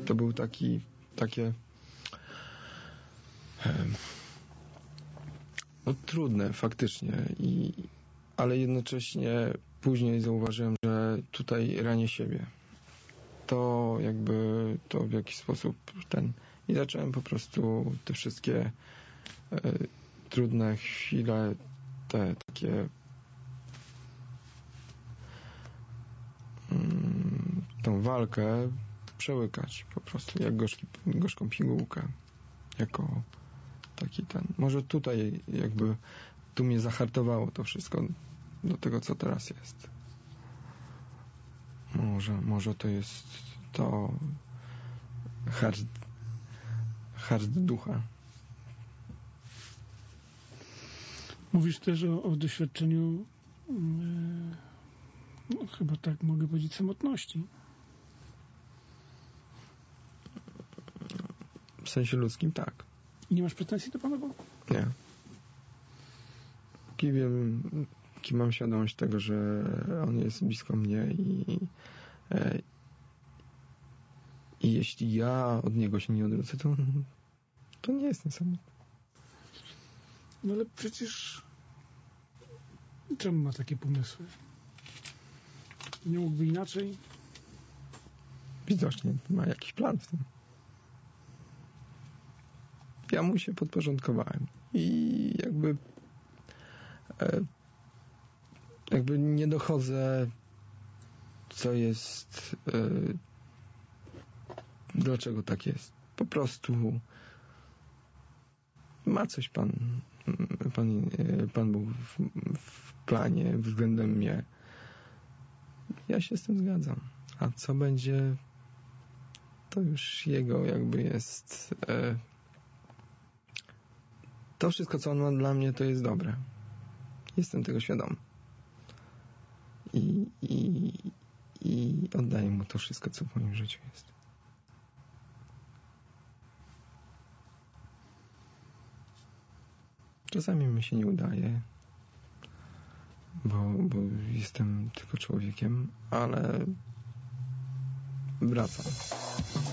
to był takie no trudne faktycznie, ale jednocześnie później zauważyłem, że tutaj ranię siebie. To w jakiś sposób i zacząłem po prostu te wszystkie trudne chwile, te takie tą walkę przełykać po prostu, jak gorzką pigułkę, jako taki może tutaj tu mnie zahartowało to wszystko do tego, co teraz jest. Może to jest to hard ducha. Mówisz też o doświadczeniu chyba tak mogę powiedzieć samotności. W sensie ludzkim tak. I nie masz pretensji do Pana Boga? Nie. Kim mam świadomość tego, że On jest blisko mnie i jeśli ja od Niego się nie odwrócę, to nie jestem samotny. No ale przecież czemu ma takie pomysły? Nie mógłby inaczej? Widocznie ma jakiś plan w tym. Ja mu się podporządkowałem i jakby nie dochodzę, co jest, dlaczego tak jest. Po prostu ma coś Pan Bóg w planie względem mnie. Ja się z tym zgadzam. A co będzie, to już Jego jest... To wszystko, co On ma dla mnie, to jest dobre. Jestem tego świadom. I oddaję Mu to wszystko, co w moim życiu jest. Czasami mi się nie udaje, bo jestem tylko człowiekiem, ale wracam.